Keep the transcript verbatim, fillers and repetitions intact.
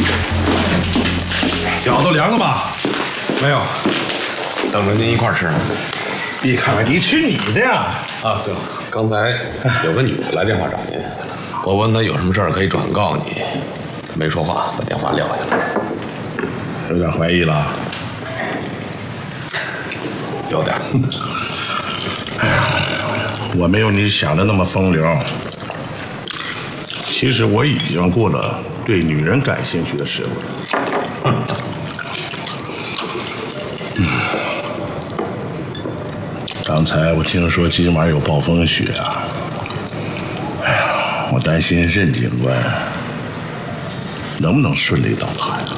饺子凉了吧？ 没有，等着您一块儿吃。 你看看你吃你的呀！ 啊，对了，刚才有个女的来电话找您，我问她有什么事儿可以转告你，她没说话，把电话撂下了。 有点怀疑了。 有点。 哎呀，我没有你想的那么风流。其实我已经过了对女人感兴趣的时候了。嗯。刚才我听说今晚有暴风雪啊，哎呀，我担心任警官能不能顺利到达呀？